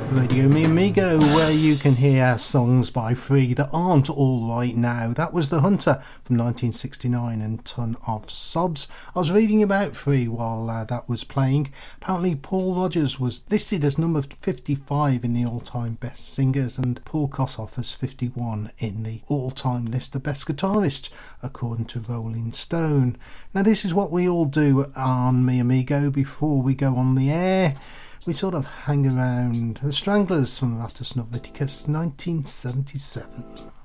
Radio Mi Amigo, where you can hear songs by Free that aren't all right now. That was The Hunter from 1969 and Ton of Sobs. I was reading about Free while that was playing. Apparently Paul Rodgers was listed as number 55 in the all-time best singers and Paul Kossoff as 51 in the all-time list of best guitarists, according to Rolling Stone. Now this is what we all do on Mi Amigo before we go on the air. We sort of hang around the Stranglers from Rattus Norvegicus 1977.